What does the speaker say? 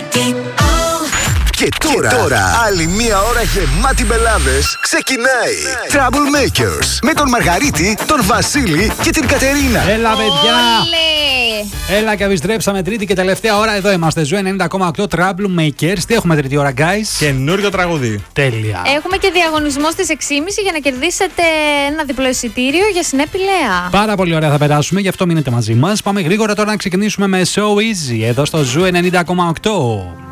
Και τώρα, άλλη μία ώρα γεμάτη μπελάδες ξεκινάει. Troublemakers με τον Μαργαρίτη, τον Βασίλη και την Κατερίνα. Έλα, παιδιά! Έλα και επιστρέψαμε τρίτη και τελευταία ώρα. Εδώ είμαστε. Ζου 90,8 Troublemakers. Τι έχουμε τρίτη ώρα, guys? Καινούριο τραγούδι. Τέλεια. Έχουμε και διαγωνισμό στις 6.30 για να κερδίσετε ένα διπλό εισιτήριο για Συνέπη Λέα. Πάρα πολύ ωραία θα περάσουμε, γι' αυτό μείνετε μαζί μας. Πάμε γρήγορα τώρα να ξεκινήσουμε με So Easy εδώ στο Ζου 90,8.